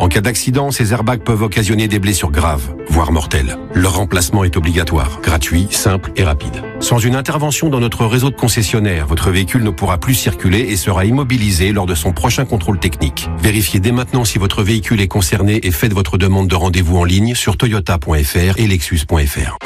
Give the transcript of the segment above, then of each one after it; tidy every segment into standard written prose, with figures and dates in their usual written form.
En cas d'accident, ces airbags peuvent occasionner des blessures graves, voire mortelles. Leur remplacement est obligatoire, gratuit, simple et rapide. Sans une intervention dans notre réseau de concessionnaires, votre véhicule ne pourra plus circuler et sera immobilisé lors de son prochain contrôle technique. Vérifiez dès maintenant si votre véhicule est concerné et faites votre demande de rendez-vous en ligne sur toyota.fr et lexus.fr.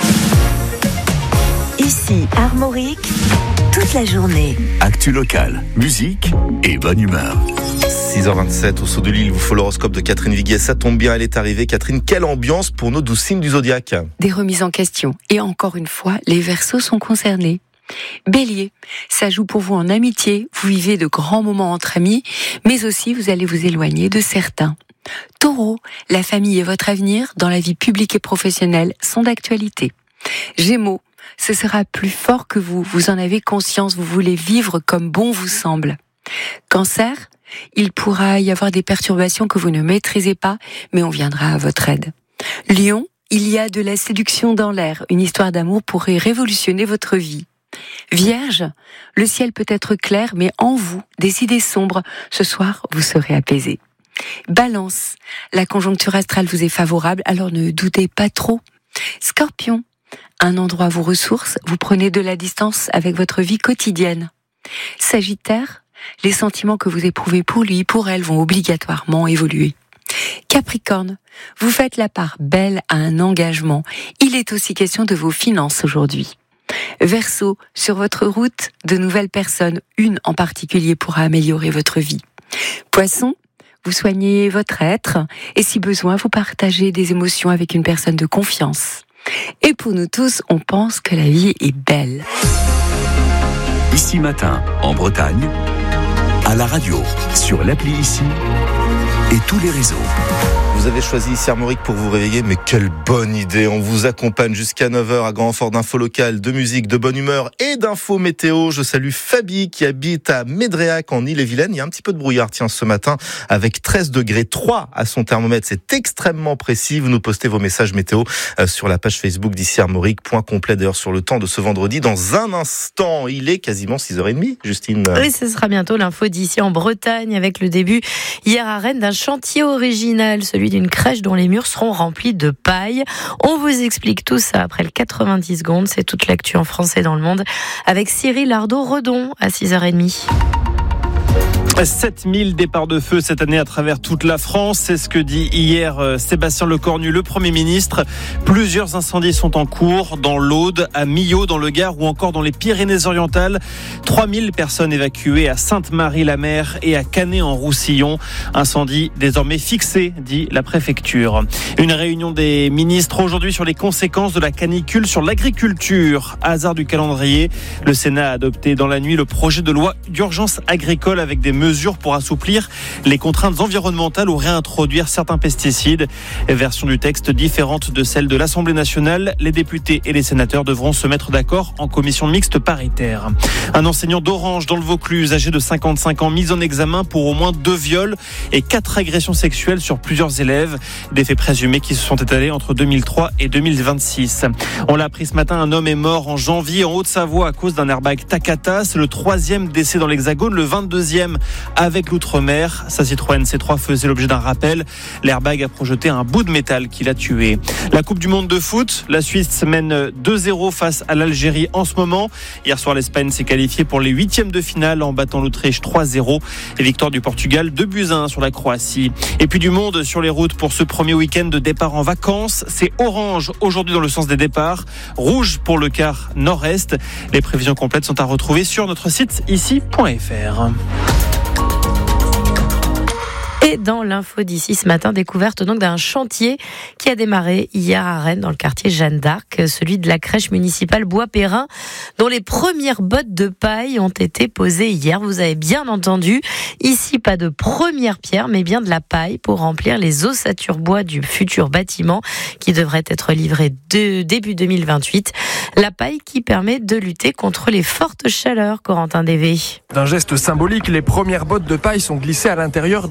Ici Armorique, toute la journée. Actu locale, musique et bonne humeur. 6h27 au saut de l'île, il vous faut l'horoscope de Catherine Viguier. Ça tombe bien, elle est arrivée. Catherine, quelle ambiance pour nos 12 signes du zodiaque? Des remises en question. Et encore une fois, les Verseaux sont concernés. Bélier, ça joue pour vous en amitié. Vous vivez de grands moments entre amis, mais aussi vous allez vous éloigner de certains. Taureau, la famille et votre avenir dans la vie publique et professionnelle sont d'actualité. Gémeaux, ce sera plus fort que vous. Vous en avez conscience, vous voulez vivre comme bon vous semble. Cancer, il pourra y avoir des perturbations que vous ne maîtrisez pas, mais on viendra à votre aide. Lion, il y a de la séduction dans l'air. Une histoire d'amour pourrait révolutionner votre vie. Vierge, le ciel peut être clair, mais en vous, des idées sombres. Ce soir, vous serez apaisé. Balance, la conjoncture astrale vous est favorable, alors ne doutez pas trop. Scorpion, un endroit vous ressource, vous prenez de la distance avec votre vie quotidienne. Sagittaire, les sentiments que vous éprouvez pour lui, pour elle, vont obligatoirement évoluer. Capricorne, vous faites la part belle à un engagement. Il est aussi question de vos finances aujourd'hui. Verseau, sur votre route, de nouvelles personnes, une en particulier pourra améliorer votre vie. Poisson, vous soignez votre être et si besoin, vous partagez des émotions avec une personne de confiance. Et pour nous tous, on pense que la vie est belle. Ici Matin, en Bretagne, à la radio, sur l'appli Ici et tous les réseaux. Vous avez choisi ici Armorique pour vous réveiller, mais quelle bonne idée! On vous accompagne jusqu'à 9h à grand renfort d'infos locales, de musique, de bonne humeur et d'infos météo. Je salue Fabi qui habite à Médréac en Ille-et-Vilaine. Il y a un petit peu de brouillard, ce matin, avec 13 degrés 3 à son thermomètre. C'est extrêmement précis. Vous nous postez vos messages météo sur la page Facebook d'ici Armorique. Point complet d'ailleurs sur le temps de ce vendredi. Dans un instant, il est quasiment 6h30, Justine. Oui, ce sera bientôt l'info d'ici en Bretagne avec le début hier à Rennes d'un chantier original, celui d'une crèche dont les murs seront remplis de paille. On vous explique tout ça après le 90 secondes. C'est toute l'actu en français dans le monde avec Cyril Ardo-Redon à 6h30. 7000 départs de feu cette année à travers toute la France. C'est ce que dit hier Sébastien Lecornu, le Premier ministre. Plusieurs incendies sont en cours dans l'Aude, à Millau, dans le Gard ou encore dans les Pyrénées-Orientales. 3000 personnes évacuées à Sainte-Marie-la-Mer et à Canet-en-Roussillon. Incendie désormais fixé, dit la préfecture. Une réunion des ministres aujourd'hui sur les conséquences de la canicule sur l'agriculture. Hasard du calendrier, le Sénat a adopté dans la nuit le projet de loi d'urgence agricole avec des mesures pour assouplir les contraintes environnementales ou réintroduire certains pesticides. Version du texte différente de celle de l'Assemblée nationale. Les députés et les sénateurs devront se mettre d'accord en commission mixte paritaire. Un enseignant d'Orange dans le Vaucluse, âgé de 55 ans, mis en examen pour au moins 2 viols et 4 agressions sexuelles sur plusieurs élèves. Des faits présumés qui se sont étalés entre 2003 et 2026. On l'a appris ce matin, un homme est mort en janvier en Haute-Savoie à cause d'un airbag Takata. C'est le 3e décès dans l'Hexagone, le 22e avec l'outre-mer. Sa Citroën C3 faisait l'objet d'un rappel. L'airbag a projeté un bout de métal qui l'a tué. La Coupe du Monde de foot, la Suisse mène 2-0 face à l'Algérie en ce moment. Hier soir, l'Espagne s'est qualifiée pour les 8e de finale en battant l'Autriche 3-0. Et victoire du Portugal 2-1 sur la Croatie. Et puis du monde sur les routes pour ce premier week-end de départ en vacances. C'est orange aujourd'hui dans le sens des départs, rouge pour le quart nord-est. Les prévisions complètes sont à retrouver sur notre site ici.fr. Et dans l'info d'ici ce matin, découverte donc d'un chantier qui a démarré hier à Rennes dans le quartier Jeanne d'Arc, celui de la crèche municipale Bois-Perrin, dont les premières bottes de paille ont été posées hier. Vous avez bien entendu, ici pas de première pierre, mais bien de la paille pour remplir les ossatures bois du futur bâtiment qui devrait être livré début 2028. La paille qui permet de lutter contre les fortes chaleurs, Corentin Dévé. D'un geste symbolique, les premières bottes de paille sont glissées à l'intérieur d'un des murs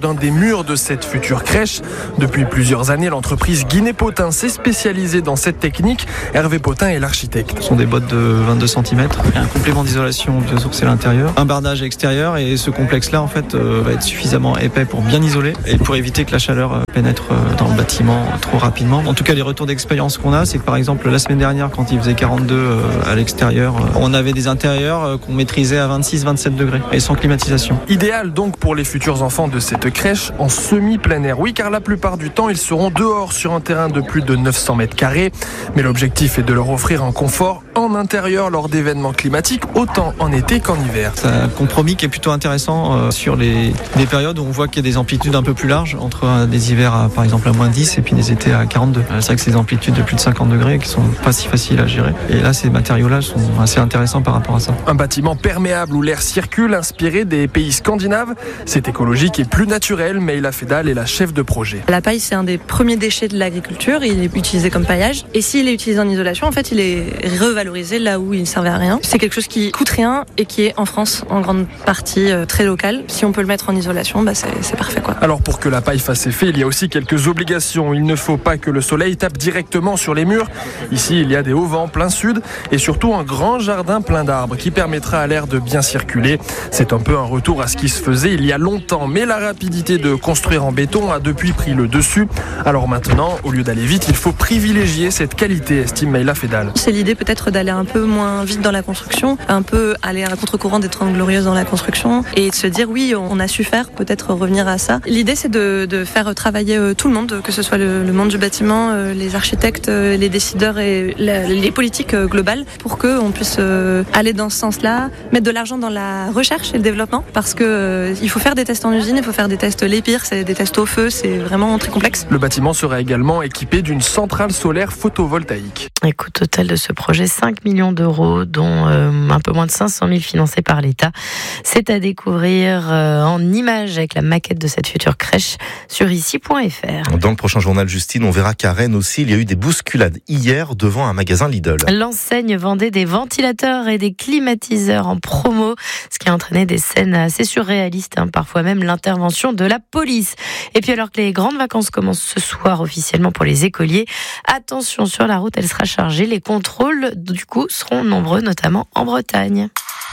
murs de cette future crèche. Depuis plusieurs années, l'entreprise Guiné Potin s'est spécialisée dans cette technique. Hervé Potin est l'architecte. Ce sont des bottes de 22 cm, un complément d'isolation biosourcé à l'intérieur, un bardage extérieur, et ce complexe-là en fait va être suffisamment épais pour bien isoler et pour éviter que la chaleur pénètre dans le bâtiment trop rapidement. En tout cas, les retours d'expérience qu'on a, c'est que par exemple la semaine dernière, quand il faisait 42 à l'extérieur, on avait des intérieurs qu'on maîtrisait à 26-27 degrés et sans climatisation. Idéal donc pour les futurs enfants de cette crèche en semi-plein air. Oui, car la plupart du temps, ils seront dehors sur un terrain de plus de 900 mètres carrés. Mais l'objectif est de leur offrir un confort en intérieur lors d'événements climatiques, autant en été qu'en hiver. C'est un compromis qui est plutôt intéressant sur les périodes où on voit qu'il y a des amplitudes un peu plus larges, entre des hivers à, par exemple à moins 10 et puis des étés à 42. C'est vrai que c'est des amplitudes de plus de 50 degrés qui sont pas si faciles à gérer. Et là, ces matériaux-là sont assez intéressants par rapport à ça. Un bâtiment perméable où l'air circule, inspiré des pays scandinaves. C'est écologique et plus naturel. Meila Fedal est la chef de projet. La paille, c'est un des premiers déchets de l'agriculture. Il est utilisé comme paillage. Et s'il est utilisé en isolation, en fait, il est revalorisé là où il ne servait à rien. C'est quelque chose qui coûte rien et qui est en France, en grande partie, très local. Si on peut le mettre en isolation, c'est parfait, quoi. Alors pour que la paille fasse effet, il y a aussi quelques obligations. Il ne faut pas que le soleil tape directement sur les murs. Ici, il y a des hauts vents plein sud et surtout un grand jardin plein d'arbres qui permettra à l'air de bien circuler. C'est un peu un retour à ce qui se faisait il y a longtemps, mais la rapidité de construire en béton a depuis pris le dessus. Alors maintenant, au lieu d'aller vite, il faut privilégier cette qualité, estime Meila Fedal. C'est l'idée peut-être d'aller un peu moins vite dans la construction, un peu aller à contre-courant des 30 glorieuses dans la construction et de se dire oui, on a su faire, peut-être revenir à ça. L'idée c'est de faire travailler tout le monde, que ce soit le monde du bâtiment, les architectes, les décideurs et les politiques globales pour qu'on puisse aller dans ce sens-là, mettre de l'argent dans la recherche et le développement parce que il faut faire des tests en usine, il faut faire des tests l'épire, c'est des tests au feu, c'est vraiment très complexe. Le bâtiment sera également équipé d'une centrale solaire photovoltaïque. Le coût total de ce projet, 5 millions d'euros, dont un peu moins de 500 000 financés par l'État. C'est à découvrir en images avec la maquette de cette future crèche sur ici.fr. Dans le prochain journal, Justine, on verra qu'à Rennes aussi, il y a eu des bousculades hier devant un magasin Lidl. L'enseigne vendait des ventilateurs et des climatiseurs en promo, ce qui a entraîné des scènes assez surréalistes, parfois même l'intervention de la police. Et puis alors que les grandes vacances commencent ce soir officiellement pour les écoliers, attention sur la route, elle sera chargée. Les contrôles, du coup, seront nombreux, notamment en Bretagne.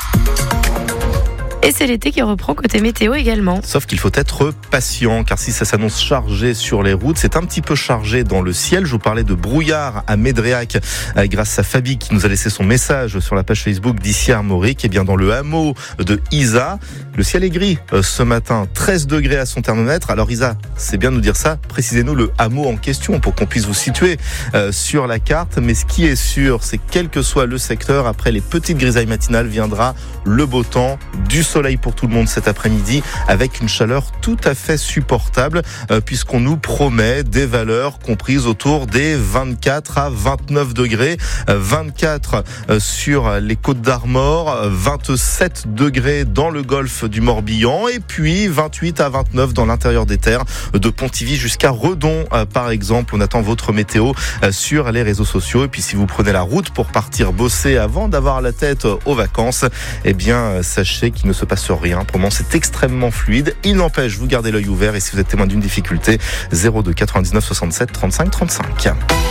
Et c'est l'été qui reprend côté météo également. Sauf qu'il faut être patient, car si ça s'annonce chargé sur les routes, c'est un petit peu chargé dans le ciel. Je vous parlais de brouillard à Médréac, grâce à Fabi qui nous a laissé son message sur la page Facebook d'Ici Armorique. Et bien dans le hameau de Isa, le ciel est gris ce matin, 13 degrés à son thermomètre. Alors Isa, c'est bien de nous dire ça, précisez-nous le hameau en question pour qu'on puisse vous situer sur la carte. Mais ce qui est sûr, c'est que quel que soit le secteur, après les petites grisailles matinales, viendra le beau temps, du soleil pour tout le monde cet après-midi avec une chaleur tout à fait supportable puisqu'on nous promet des valeurs comprises autour des 24 à 29 degrés, 24 sur les Côtes d'Armor, 27 degrés dans le golfe du Morbihan et puis 28 à 29 dans l'intérieur des terres de Pontivy jusqu'à Redon par exemple. On attend votre météo sur les réseaux sociaux et puis si vous prenez la route pour partir bosser avant d'avoir la tête aux vacances, eh bien sachez qu'il ne se passe rien. Pour le moment, c'est extrêmement fluide. Il n'empêche, vous gardez l'œil ouvert et si vous êtes témoin d'une difficulté, 02 99 67 35 35.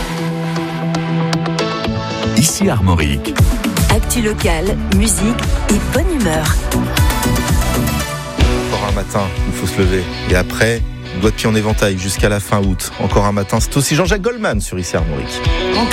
Ici Armorique. Actu locale, musique et bonne humeur. Encore un matin, il faut se lever. Et après, doigt de pied en éventail jusqu'à la fin août. Encore un matin, c'est aussi Jean-Jacques Goldman sur Ici Armorique.